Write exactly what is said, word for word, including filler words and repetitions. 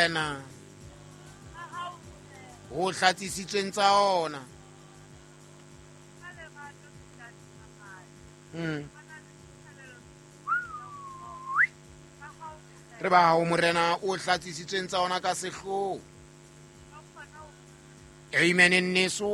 morena o hlatsisitsweng tsa ona. Mm. Re ba hao morena o hlatsisitsweng tsa ona ka sehloho. Amen in neso.